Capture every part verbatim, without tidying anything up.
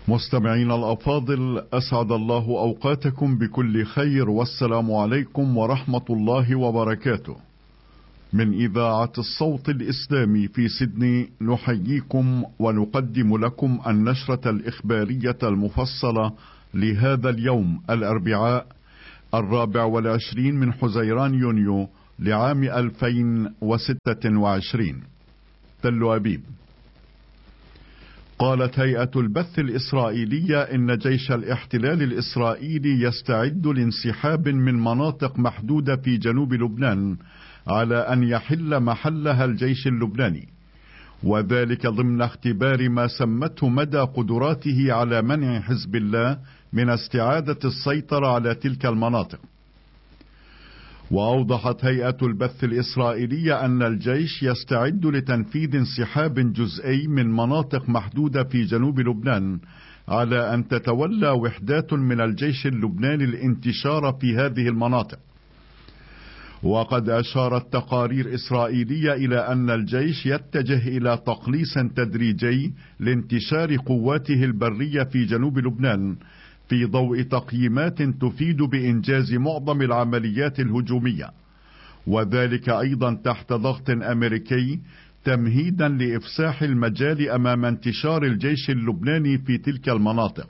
مستمعين الأفاضل، أسعد الله أوقاتكم بكل خير، والسلام عليكم ورحمة الله وبركاته. من إذاعة الصوت الإسلامي في سيدني نحييكم ونقدم لكم النشرة الإخبارية المفصلة لهذا اليوم الأربعاء الرابع والعشرين من حزيران يونيو لعام ألفين وستة وعشرين. تل أبيب. قالت هيئة البث الإسرائيلية إن جيش الاحتلال الإسرائيلي يستعد لانسحاب من مناطق محدودة في جنوب لبنان على أن يحل محلها الجيش اللبناني، وذلك ضمن اختبار ما سمته مدى قدراته على منع حزب الله من استعادة السيطرة على تلك المناطق. وأوضحت هيئة البث الإسرائيلية أن الجيش يستعد لتنفيذ انسحاب جزئي من مناطق محدودة في جنوب لبنان على أن تتولى وحدات من الجيش اللبناني الانتشار في هذه المناطق. وقد أشارت تقارير إسرائيلية إلى أن الجيش يتجه إلى تقليص تدريجي لانتشار قواته البرية في جنوب لبنان في ضوء تقييمات تفيد بإنجاز معظم العمليات الهجومية، وذلك أيضا تحت ضغط أمريكي تمهيدا لإفساح المجال أمام انتشار الجيش اللبناني في تلك المناطق.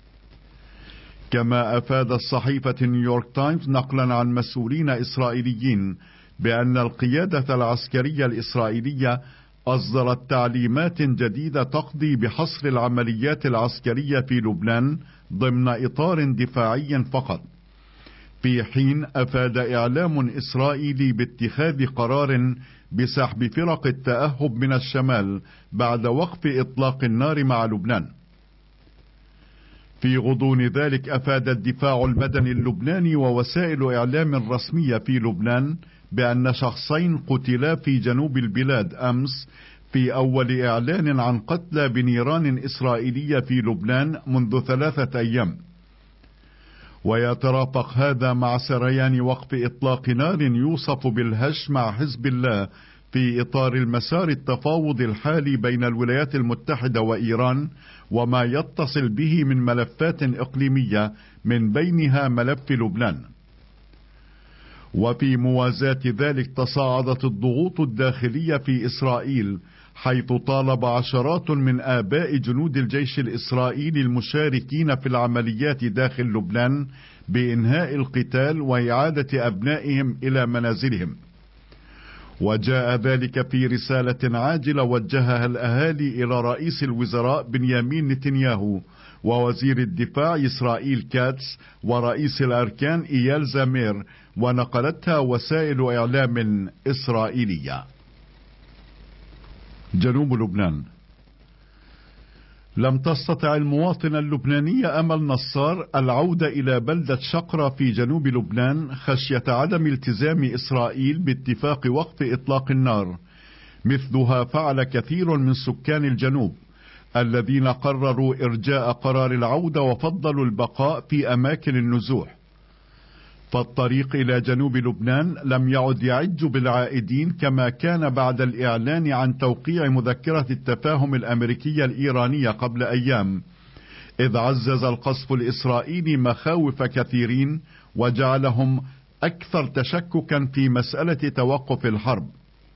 كما أفادت صحيفة نيويورك تايمز نقلا عن مسؤولين إسرائيليين بأن القيادة العسكرية الإسرائيلية أصدرت تعليمات جديدة تقضي بحصر العمليات العسكرية في لبنان ضمن إطار دفاعي فقط، في حين أفاد إعلام إسرائيلي باتخاذ قرار بسحب فرق التأهب من الشمال بعد وقف إطلاق النار مع لبنان. في غضون ذلك أفاد الدفاع المدني اللبناني ووسائل إعلام رسمية في لبنان بأن شخصين قتلا في جنوب البلاد أمس في أول إعلان عن قتلى بنيران إسرائيلية في لبنان منذ ثلاثة أيام. ويترافق هذا مع سريان وقف إطلاق نار يوصف بالهش مع حزب الله في إطار المسار التفاوض الحالي بين الولايات المتحدة وإيران وما يتصل به من ملفات إقليمية من بينها ملف لبنان. وفي موازاة ذلك تصاعدت الضغوط الداخلية في إسرائيل، حيث طالب عشرات من آباء جنود الجيش الإسرائيلي المشاركين في العمليات داخل لبنان بإنهاء القتال وإعادة أبنائهم إلى منازلهم. وجاء ذلك في رسالة عاجلة وجهها الأهالي إلى رئيس الوزراء بنيامين نتنياهو ووزير الدفاع إسرائيل كاتس ورئيس الأركان إيال زامير، ونقلتها وسائل إعلام إسرائيلية. جنوب لبنان. لم تستطع المواطنة اللبنانية أمل نصار العودة إلى بلدة شقرة في جنوب لبنان خشية عدم التزام إسرائيل باتفاق وقف إطلاق النار، مثلها فعل كثير من سكان الجنوب الذين قرروا إرجاء قرار العودة وفضلوا البقاء في أماكن النزوح. فالطريق إلى جنوب لبنان لم يعد يعج بالعائدين كما كان بعد الإعلان عن توقيع مذكرة التفاهم الأمريكية الإيرانية قبل أيام، إذ عزز القصف الإسرائيلي مخاوف كثيرين وجعلهم أكثر تشككا في مسألة توقف الحرب.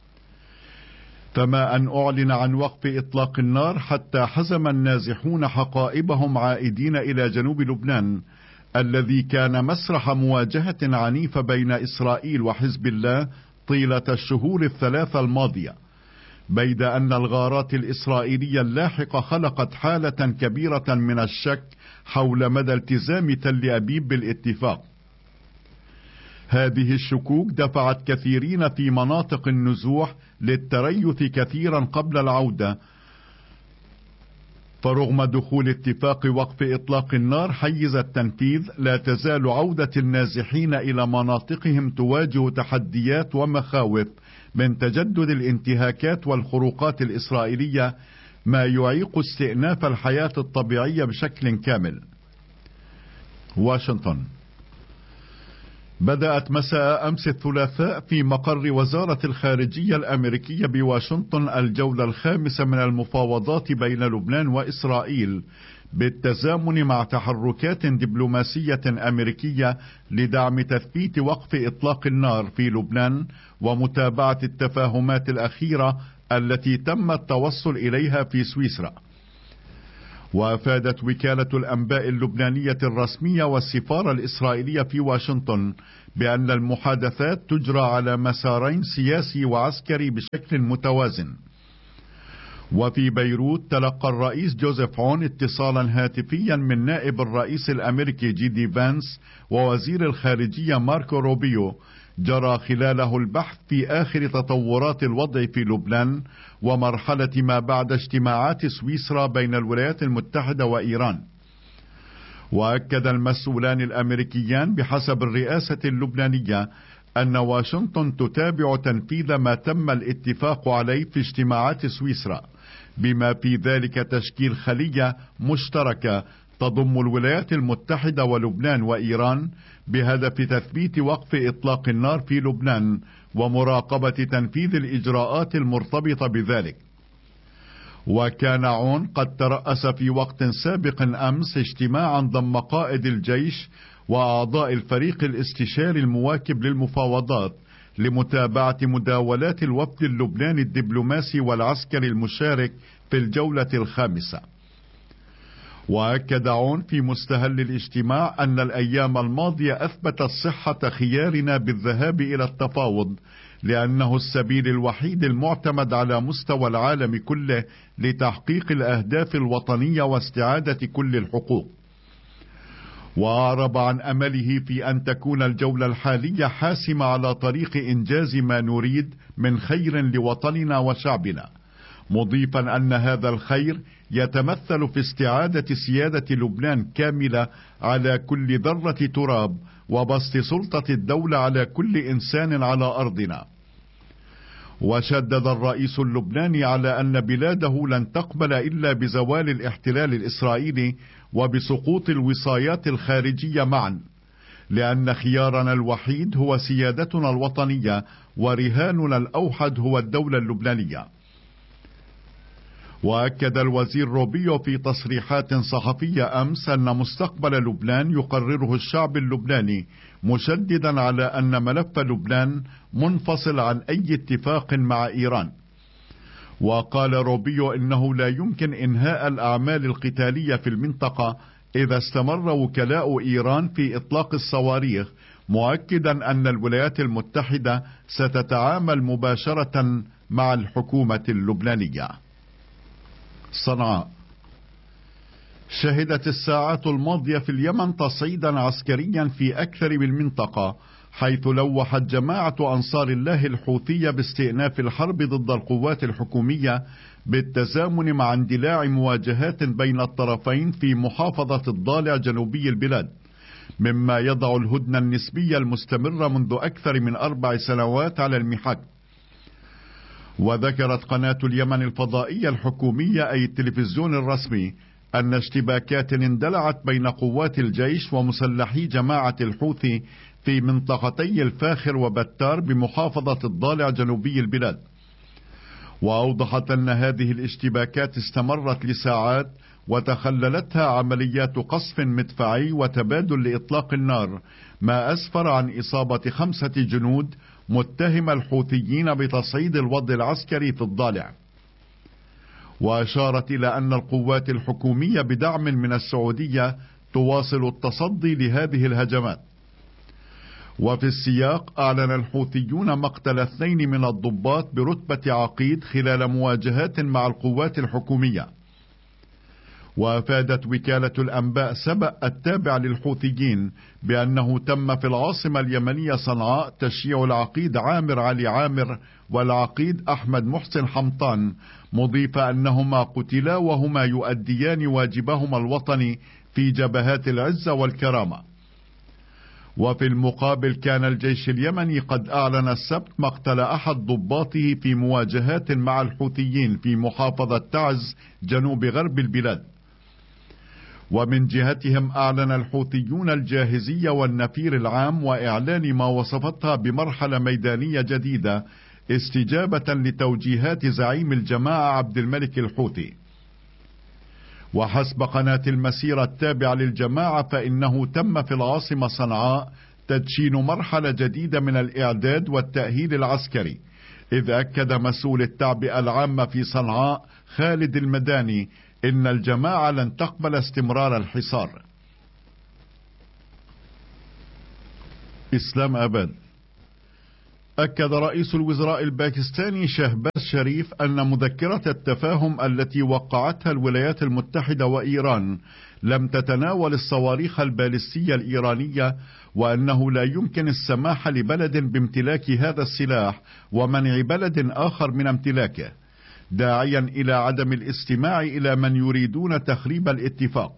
فما أن أعلن عن وقف إطلاق النار حتى حزم النازحون حقائبهم عائدين إلى جنوب لبنان الذي كان مسرح مواجهة عنيفة بين إسرائيل وحزب الله طيلة الشهور الثلاثة الماضية، بيد أن الغارات الإسرائيلية اللاحقة خلقت حالة كبيرة من الشك حول مدى التزام تل أبيب بالاتفاق. هذه الشكوك دفعت كثيرين في مناطق النزوح للتريث كثيرا قبل العودة، فرغم دخول اتفاق وقف إطلاق النار حيز التنفيذ لا تزال عودة النازحين إلى مناطقهم تواجه تحديات ومخاوف من تجدد الانتهاكات والخروقات الإسرائيلية، ما يعيق استئناف الحياة الطبيعية بشكل كامل. واشنطن. بدأت مساء أمس الثلاثاء في مقر وزارة الخارجية الأمريكية بواشنطن الجولة الخامسة من المفاوضات بين لبنان وإسرائيل، بالتزامن مع تحركات دبلوماسية أمريكية لدعم تثبيت وقف إطلاق النار في لبنان ومتابعة التفاهمات الأخيرة التي تم التوصل إليها في سويسرا. وأفادت وكالة الأنباء اللبنانية الرسمية والسفارة الإسرائيلية في واشنطن بأن المحادثات تجرى على مسارين سياسي وعسكري بشكل متوازن. وفي بيروت تلقى الرئيس جوزيف عون اتصالا هاتفيا من نائب الرئيس الأمريكي جي دي فانس ووزير الخارجية ماركو روبيو، جرى خلاله البحث في آخر تطورات الوضع في لبنان ومرحلة ما بعد اجتماعات سويسرا بين الولايات المتحدة وإيران. وأكد المسؤولان الأمريكيان بحسب الرئاسة اللبنانية أن واشنطن تتابع تنفيذ ما تم الاتفاق عليه في اجتماعات سويسرا، بما في ذلك تشكيل خلية مشتركة تضم الولايات المتحدة ولبنان وإيران بهدف تثبيت وقف إطلاق النار في لبنان ومراقبة تنفيذ الإجراءات المرتبطة بذلك. وكان عون قد ترأس في وقت سابق أمس اجتماعا ضم قائد الجيش وأعضاء الفريق الاستشاري المواكب للمفاوضات لمتابعة مداولات الوفد اللبناني الدبلوماسي والعسكري المشارك في الجولة الخامسة. وأكد عون في مستهل الاجتماع أن الأيام الماضية أثبتت صحة خيارنا بالذهاب إلى التفاوض، لأنه السبيل الوحيد المعتمد على مستوى العالم كله لتحقيق الأهداف الوطنية واستعادة كل الحقوق. وأعرب عن أمله في أن تكون الجولة الحالية حاسمة على طريق إنجاز ما نريد من خير لوطننا وشعبنا، مضيفا أن هذا الخير يتمثل في استعادة سيادة لبنان كاملة على كل ذرة تراب وبسط سلطة الدولة على كل إنسان على أرضنا. وشدد الرئيس اللبناني على أن بلاده لن تقبل إلا بزوال الاحتلال الإسرائيلي وبسقوط الوصايات الخارجية معا، لأن خيارنا الوحيد هو سيادتنا الوطنية ورهاننا الأوحد هو الدولة اللبنانية. وأكد الوزير روبيو في تصريحات صحفية أمس أن مستقبل لبنان يقرره الشعب اللبناني، مشددا على أن ملف لبنان منفصل عن أي اتفاق مع إيران. وقال روبيو إنه لا يمكن إنهاء الأعمال القتالية في المنطقة إذا استمر وكلاء إيران في إطلاق الصواريخ، مؤكدا أن الولايات المتحدة ستتعامل مباشرة مع الحكومة اللبنانية. صنعاء. شهدت الساعات الماضية في اليمن تصعيدا عسكريا في أكثر من منطقة، حيث لوحت جماعة أنصار الله الحوثية باستئناف الحرب ضد القوات الحكومية بالتزامن مع اندلاع مواجهات بين الطرفين في محافظة الضالع جنوبي البلاد، مما يضع الهدنة النسبية المستمرة منذ أكثر من أربع سنوات على المحك. وذكرت قناة اليمن الفضائية الحكومية أي التلفزيون الرسمي أن اشتباكات اندلعت بين قوات الجيش ومسلحي جماعة الحوثي في منطقتي الفاخر وبتار بمحافظة الضالع جنوبي البلاد. وأوضحت أن هذه الاشتباكات استمرت لساعات وتخللتها عمليات قصف مدفعي وتبادل لإطلاق النار، ما أسفر عن إصابة خمسة جنود متهم الحوثيين بتصعيد الوضع العسكري في الضالع. وأشارت إلى أن القوات الحكومية بدعم من السعودية تواصل التصدي لهذه الهجمات. وفي السياق أعلن الحوثيون مقتل اثنين من الضباط برتبة عقيد خلال مواجهات مع القوات الحكومية. وأفادت وكالة الأنباء سبأ التابع للحوثيين بأنه تم في العاصمة اليمنية صنعاء تشييع العقيد عامر علي عامر والعقيد أحمد محسن حمطان، مضيفة أنهما قتلا وهما يؤديان واجبهما الوطني في جبهات العزة والكرامة. وفي المقابل كان الجيش اليمني قد أعلن السبت مقتل أحد ضباطه في مواجهات مع الحوثيين في محافظة تعز جنوب غرب البلاد. ومن جهتهم أعلن الحوثيون الجاهزية والنفير العام وإعلان ما وصفتها بمرحلة ميدانية جديدة استجابة لتوجيهات زعيم الجماعة عبد الملك الحوثي. وحسب قناة المسيرة التابعة للجماعة فإنه تم في العاصمة صنعاء تدشين مرحلة جديدة من الإعداد والتأهيل العسكري، إذ أكد مسؤول التعبئة العامة في صنعاء خالد المداني إن الجماعة لن تقبل استمرار الحصار. إسلام آباد. أكد رئيس الوزراء الباكستاني شهباز شريف أن مذكرة التفاهم التي وقعتها الولايات المتحدة وإيران لم تتناول الصواريخ البالستية الإيرانية، وأنه لا يمكن السماح لبلد بامتلاك هذا السلاح ومنع بلد آخر من امتلاكه، داعيا إلى عدم الاستماع إلى من يريدون تخريب الاتفاق.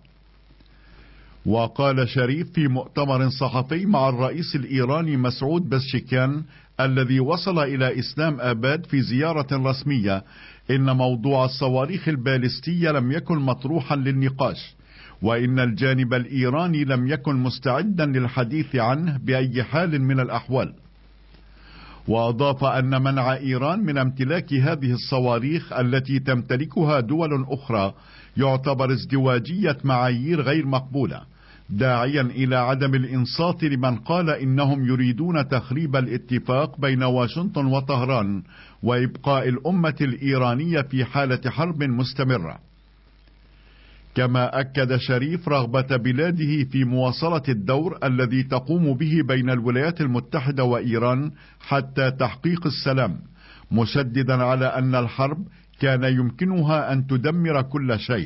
وقال شريف في مؤتمر صحفي مع الرئيس الإيراني مسعود بزشكيان الذي وصل إلى إسلام آباد في زيارة رسمية إن موضوع الصواريخ البالستية لم يكن مطروحا للنقاش، وإن الجانب الإيراني لم يكن مستعدا للحديث عنه بأي حال من الأحوال. وأضاف أن منع إيران من امتلاك هذه الصواريخ التي تمتلكها دول أخرى يعتبر ازدواجية معايير غير مقبولة، داعيا إلى عدم الإنصات لمن قال إنهم يريدون تخريب الاتفاق بين واشنطن وطهران وإبقاء الأمة الإيرانية في حالة حرب مستمرة. كما أكد شريف رغبة بلاده في مواصلة الدور الذي تقوم به بين الولايات المتحدة وإيران حتى تحقيق السلام، مشددا على أن الحرب كان يمكنها أن تدمر كل شيء.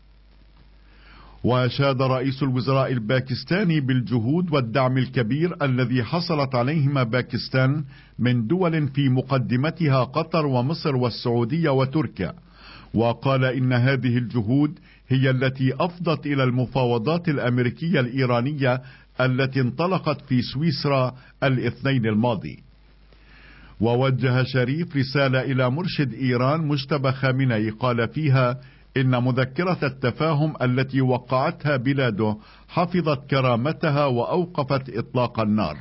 وأشاد رئيس الوزراء الباكستاني بالجهود والدعم الكبير الذي حصلت عليهما باكستان من دول في مقدمتها قطر ومصر والسعودية وتركيا، وقال إن هذه الجهود هي التي أفضت إلى المفاوضات الأمريكية الإيرانية التي انطلقت في سويسرا الاثنين الماضي. ووجه شريف رسالة إلى مرشد إيران مجتبى خامنئي قال فيها إن مذكرة التفاهم التي وقعتها بلاده حفظت كرامتها وأوقفت إطلاق النار.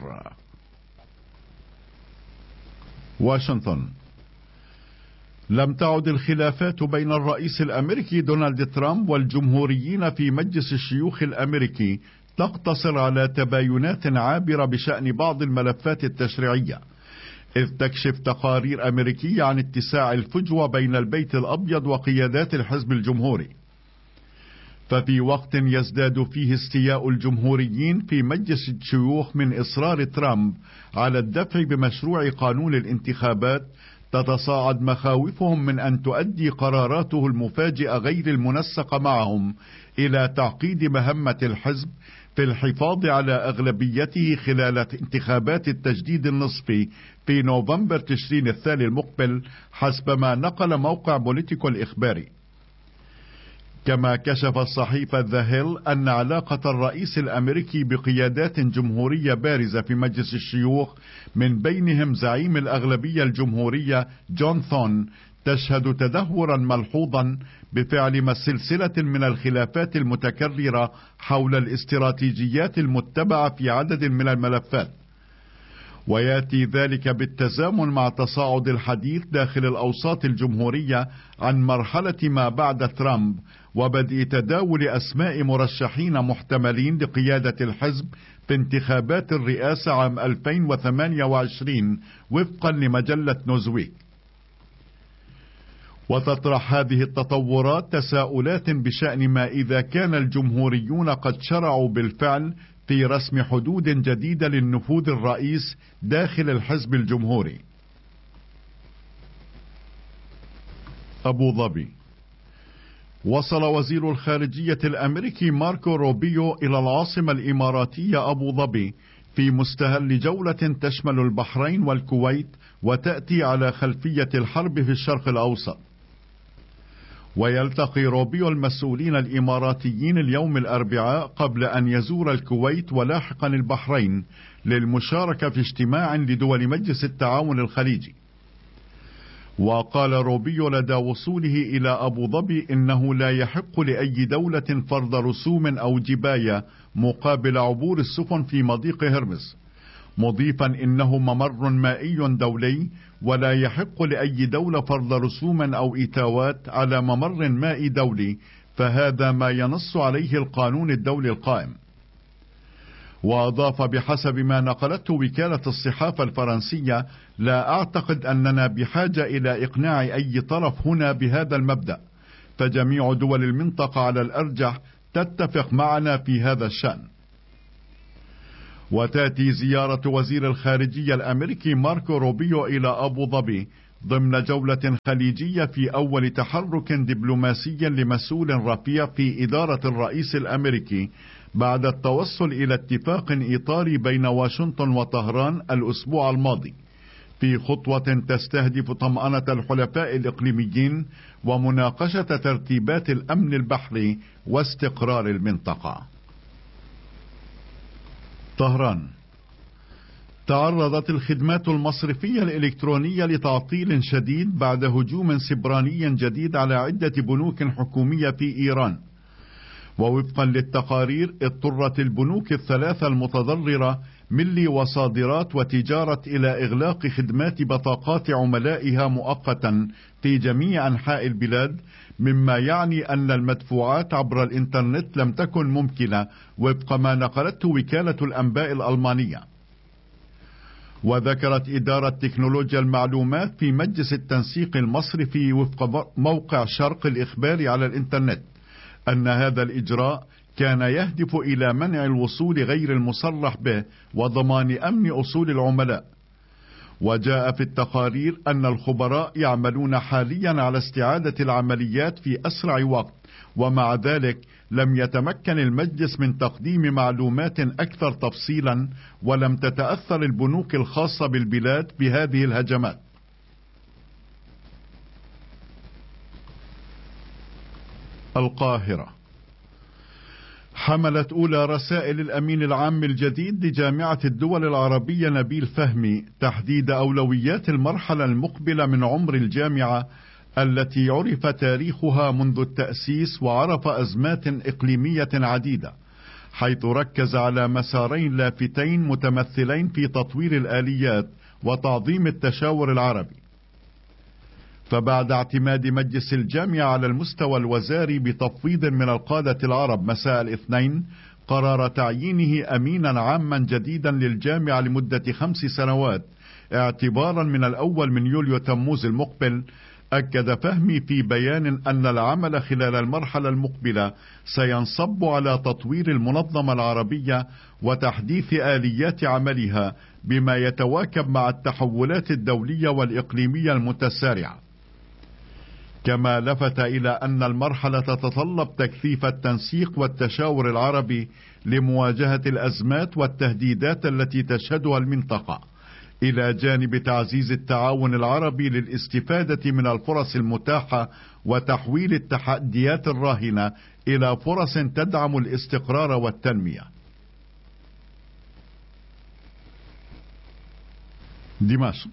واشنطن. لم تعد الخلافات بين الرئيس الأمريكي دونالد ترامب والجمهوريين في مجلس الشيوخ الأمريكي تقتصر على تباينات عابرة بشأن بعض الملفات التشريعية، إذ تكشف تقارير أمريكية عن اتساع الفجوة بين البيت الأبيض وقيادات الحزب الجمهوري. ففي وقت يزداد فيه استياء الجمهوريين في مجلس الشيوخ من إصرار ترامب على الدفع بمشروع قانون الانتخابات، تتصاعد مخاوفهم من أن تؤدي قراراته المفاجئة غير المنسقة معهم إلى تعقيد مهمة الحزب في الحفاظ على أغلبيته خلال انتخابات التجديد النصفي في نوفمبر تشرين الثاني المقبل، حسب ما نقل موقع بوليتيكو الإخباري. كما كشف الصحيفة ذا هيل أن علاقة الرئيس الأمريكي بقيادات جمهورية بارزة في مجلس الشيوخ من بينهم زعيم الأغلبية الجمهورية جون ثون تشهد تدهورا ملحوظا بفعل سلسلة من الخلافات المتكررة حول الاستراتيجيات المتبعة في عدد من الملفات. ويأتي ذلك بالتزامن مع تصاعد الحديث داخل الأوساط الجمهورية عن مرحلة ما بعد ترامب وبدء تداول أسماء مرشحين محتملين لقيادة الحزب في انتخابات الرئاسة عام ألفين وثمانية وعشرين وفقا لمجلة نوزويك. وتطرح هذه التطورات تساؤلات بشأن ما إذا كان الجمهوريون قد شرعوا بالفعل في رسم حدود جديدة للنفوذ الرئيس داخل الحزب الجمهوري. أبو ظبي. وصل وزير الخارجية الأمريكي ماركو روبيو إلى العاصمة الإماراتية أبو ظبي في مستهل جولة تشمل البحرين والكويت وتأتي على خلفية الحرب في الشرق الأوسط. ويلتقي روبيو المسؤولين الإماراتيين اليوم الأربعاء قبل أن يزور الكويت ولاحقا البحرين للمشاركة في اجتماع لدول مجلس التعاون الخليجي. وقال روبيو لدى وصوله إلى أبو ظبي إنه لا يحق لأي دولة فرض رسوم أو جباية مقابل عبور السفن في مضيق هرمز، مضيفا إنه ممر مائي دولي ولا يحق لأي دولة فرض رسوما أو إتاوات على ممر مائي دولي، فهذا ما ينص عليه القانون الدولي القائم. وأضاف بحسب ما نقلته وكالة الصحافة الفرنسية: لا أعتقد أننا بحاجة إلى إقناع أي طرف هنا بهذا المبدأ، فجميع دول المنطقة على الأرجح تتفق معنا في هذا الشأن. وتأتي زيارة وزير الخارجية الأمريكي ماركو روبيو إلى أبو ظبي ضمن جولة خليجية في أول تحرك دبلوماسي لمسؤول رفيع في إدارة الرئيس الأمريكي بعد التوصل إلى اتفاق إطاري بين واشنطن وطهران الأسبوع الماضي، في خطوة تستهدف طمأنة الحلفاء الإقليميين ومناقشة ترتيبات الأمن البحري واستقرار المنطقة. طهران. تعرضت الخدمات المصرفية الإلكترونية لتعطيل شديد بعد هجوم سبراني جديد على عدة بنوك حكومية في إيران، ووفقا للتقارير اضطرت البنوك الثلاثة المتضررة ملي وصادرات وتجارة إلى إغلاق خدمات بطاقات عملائها مؤقتا في جميع أنحاء البلاد، مما يعني أن المدفوعات عبر الإنترنت لم تكن ممكنة وفق ما نقلته وكالة الأنباء الألمانية. وذكرت إدارة تكنولوجيا المعلومات في مجلس التنسيق المصرفي وفق موقع شرق الإخبار على الإنترنت أن هذا الإجراء كان يهدف إلى منع الوصول غير المصرح به وضمان أمن أصول العملاء. وجاء في التقارير أن الخبراء يعملون حاليا على استعادة العمليات في أسرع وقت، ومع ذلك لم يتمكن المجلس من تقديم معلومات أكثر تفصيلا، ولم تتأثر البنوك الخاصة بالبلاد بهذه الهجمات. القاهرة. حملت أولى رسائل الأمين العام الجديد لجامعة الدول العربية نبيل فهمي تحديد أولويات المرحلة المقبلة من عمر الجامعة التي عرف تاريخها منذ التأسيس وعرف أزمات إقليمية عديدة، حيث ركز على مسارين لافتين متمثلين في تطوير الآليات وتعظيم التشاور العربي. فبعد اعتماد مجلس الجامعة على المستوى الوزاري بتفويض من القادة العرب مساء الاثنين قرار تعيينه أمينا عاما جديدا للجامعة لمدة خمس سنوات اعتبارا من الأول من يوليو تموز المقبل، أكد فهمي في بيان أن العمل خلال المرحلة المقبلة سينصب على تطوير المنظمة العربية وتحديث آليات عملها بما يتواكب مع التحولات الدولية والإقليمية المتسارعة. كما لفت إلى أن المرحلة تتطلب تكثيف التنسيق والتشاور العربي لمواجهة الأزمات والتهديدات التي تشهدها المنطقة، إلى جانب تعزيز التعاون العربي للاستفادة من الفرص المتاحة وتحويل التحديات الراهنة إلى فرص تدعم الاستقرار والتنمية. دمشق.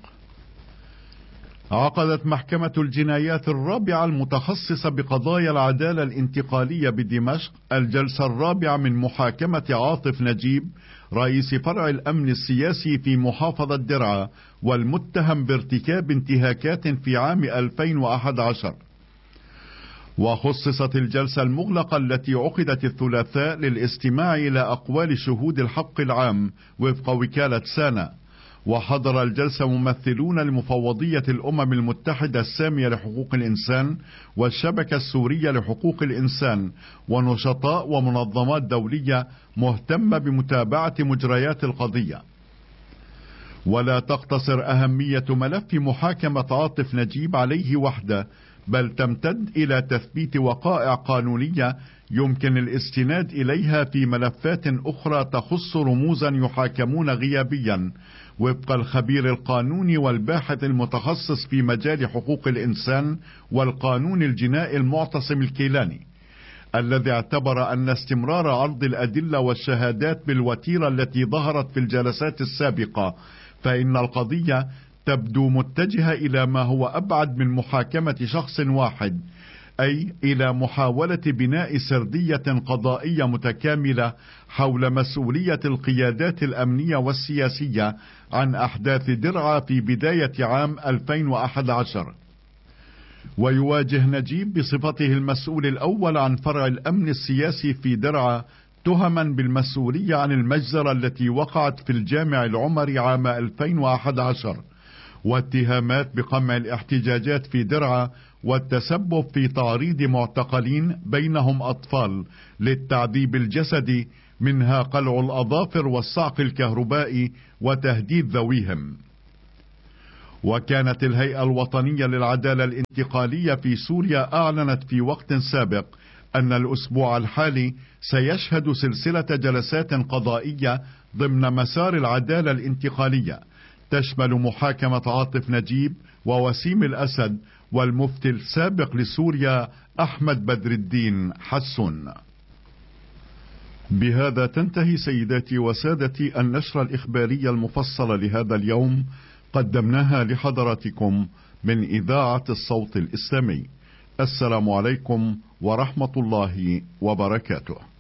عقدت محكمة الجنايات الرابعة المتخصصة بقضايا العدالة الانتقالية بدمشق الجلسة الرابعة من محاكمة عاطف نجيب رئيس فرع الأمن السياسي في محافظة درعا والمتهم بارتكاب انتهاكات في عام ألفين وأحد عشر. وخصصت الجلسة المغلقة التي عقدت الثلاثاء للاستماع إلى أقوال شهود الحق العام وفق وكالة سانا. وحضر الجلسة ممثلون لمفوضية الأمم المتحدة السامية لحقوق الإنسان والشبكة السورية لحقوق الإنسان ونشطاء ومنظمات دولية مهتمة بمتابعة مجريات القضية. ولا تقتصر أهمية ملف محاكمة عاطف نجيب عليه وحده، بل تمتد إلى تثبيت وقائع قانونية يمكن الاستناد إليها في ملفات أخرى تخص رموزا يحاكمون غيابيا وفق الخبير القانوني والباحث المتخصص في مجال حقوق الإنسان والقانون الجنائي المعتصم الكيلاني، الذي اعتبر أن استمرار عرض الأدلة والشهادات بالوتيرة التي ظهرت في الجلسات السابقة فإن القضية تبدو متجهة إلى ما هو أبعد من محاكمة شخص واحد، أي إلى محاولة بناء سردية قضائية متكاملة حول مسؤولية القيادات الأمنية والسياسية عن أحداث درعا في بداية عام ألفين وأحد عشر. ويواجه نجيب بصفته المسؤول الأول عن فرع الأمن السياسي في درعا تهما بالمسؤولية عن المجزرة التي وقعت في الجامع العمري عام ألفين وأحد عشر، واتهامات بقمع الاحتجاجات في درعا والتسبب في تعريض معتقلين بينهم أطفال للتعذيب الجسدي، منها قلع الأظافر والصعق الكهربائي وتهديد ذويهم. وكانت الهيئة الوطنية للعدالة الانتقالية في سوريا أعلنت في وقت سابق أن الأسبوع الحالي سيشهد سلسلة جلسات قضائية ضمن مسار العدالة الانتقالية، تشمل محاكمة عاطف نجيب ووسيم الأسد والمفتي السابق لسوريا أحمد بدر الدين حسون. بهذا تنتهي سيداتي وسادتي النشرة الإخبارية المفصلة لهذا اليوم، قدمناها لحضراتكم من إذاعة الصوت الإسلامي. السلام عليكم ورحمة الله وبركاته.